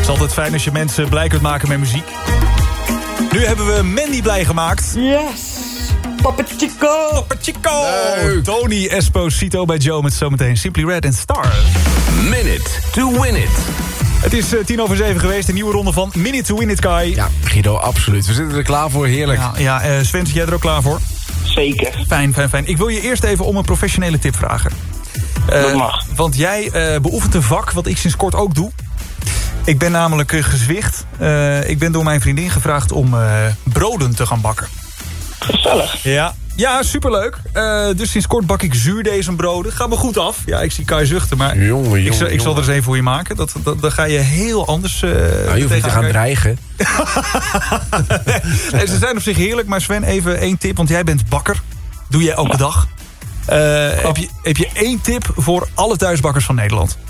is altijd fijn als je mensen blij kunt maken met muziek. Nu hebben we Mandy blij gemaakt. Yes! Papa Chico! Papa Chico! Tony Esposito bij Joe met zometeen Simply Red and Stars. Minute to win it. Het is 6:10 geweest, een nieuwe ronde van Minute to Win It, Kai. Ja, Guido, absoluut. We zitten er klaar voor, heerlijk. Ja, Sven, zit jij er ook klaar voor? Zeker. Fijn. Ik wil je eerst even om een professionele tip vragen. Dat mag. Want jij beoefent een vak wat ik sinds kort ook doe. Ik ben namelijk gezwicht. Ik ben door mijn vriendin gevraagd om broden te gaan bakken. Gezellig. Ja, superleuk. Dus sinds kort bak ik zuurdesembroden. Gaat me goed af. Ja, ik zie Kai zuchten, maar ik zal er eens even voor je maken. Dan ga je heel anders... je hoeft niet te gaan dreigen. Nee, ze zijn op zich heerlijk, maar Sven, even 1 tip. Want jij bent bakker. Doe jij elke dag. Heb je 1 tip voor alle thuisbakkers van Nederland?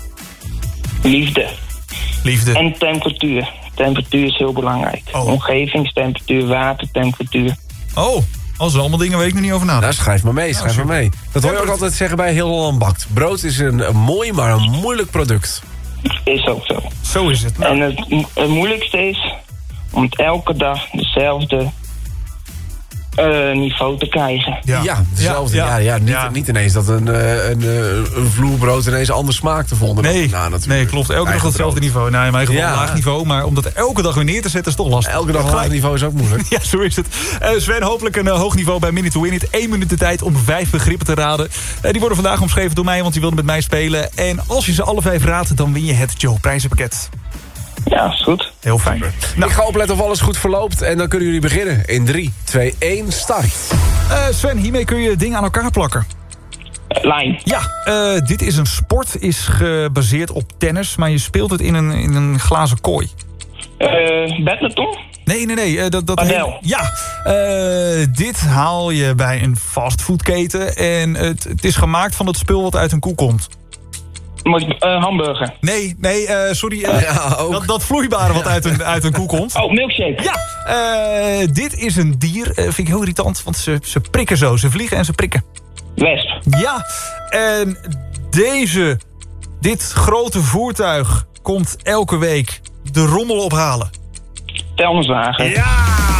Liefde. En temperatuur. Temperatuur is heel belangrijk. Omgevingstemperatuur, watertemperatuur. Dat zijn allemaal dingen waar ik nog niet over nadenk. Nou, schrijf maar mee. Dat hoor je ook altijd zeggen bij Heel Holland Bakt. Brood is een mooi, maar een moeilijk product. Is ook zo. Zo is het. En het moeilijkste is om het elke dag dezelfde niveau te krijgen. Dezelfde. Niet ineens dat een vloerbrood ineens anders smaakt de volgende dag. Nee, klopt. Elke dag hetzelfde niveau. Nou, in mijn geval laag niveau. Maar om dat elke dag weer neer te zetten is toch lastig. Elke dag laag niveau is ook moeilijk. Ja, zo is het. Sven, hopelijk een hoog niveau bij Minute to Win It. 1 minuut de tijd om 5 begrippen te raden. Die worden vandaag omschreven door mij, want die wilde met mij spelen. En als je ze alle 5 raadt, dan win je het Joe prijzenpakket. Ja, is goed. Heel fijn. Ik ga opletten of alles goed verloopt. En dan kunnen jullie beginnen. In 3, 2, 1, start. Sven, hiermee kun je dingen aan elkaar plakken. Lijn. Ja, dit is een sport. Is gebaseerd op tennis. Maar je speelt het in een glazen kooi. Badminton? Nee. Padel. Ja, dit haal je bij een fastfoodketen. En het is gemaakt van het spul wat uit een koe komt. Hamburger. Nee, sorry. Dat vloeibare wat uit een koe komt. Milkshake. Ja, dit is een dier. Vind ik heel irritant, want ze prikken zo. Ze vliegen en ze prikken. Wesp. Ja, en dit grote voertuig komt elke week de rommel ophalen. Vuilniswagen. Ja!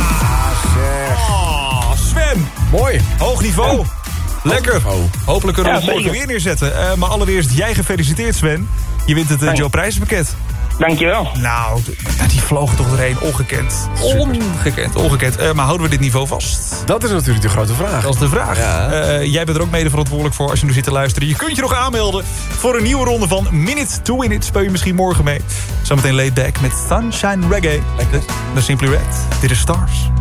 Sven. Mooi. Hoog niveau. Lekker. Hopelijk kunnen we het morgen weer neerzetten. Maar allereerst, jij gefeliciteerd, Sven. Je wint het Joe prijzenpakket. Dankjewel. Nou, die vlogen toch doorheen. Ongekend. Ongekend. Maar houden we dit niveau vast? Dat is natuurlijk de grote vraag. Dat is de vraag. Ja. Jij bent er ook mede verantwoordelijk voor als je nu zit te luisteren. Je kunt je nog aanmelden voor een nieuwe ronde van Minute to Win It. Speel je misschien morgen mee. Zometeen Laid Back met Sunshine Reggae. De Simply Red. Dit is Stars.